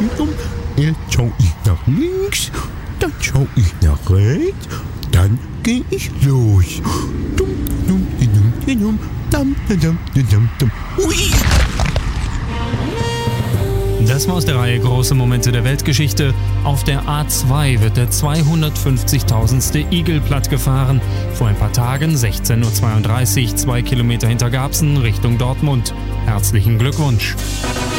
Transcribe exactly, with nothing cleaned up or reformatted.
Jetzt schau ich nach links, dann schau ich nach rechts, dann geh ich los. Dum, dum, dum, dum, dum, dum, dum, dum, dum. Ui! Das war aus der Reihe Große Momente der Weltgeschichte. Auf der A zwei wird der zweihundertfünfzigtausendste Igel plattgefahren. Vor ein paar Tagen, sechzehn Uhr zweiunddreißig, zwei Kilometer hinter Garbsen Richtung Dortmund. Herzlichen Glückwunsch!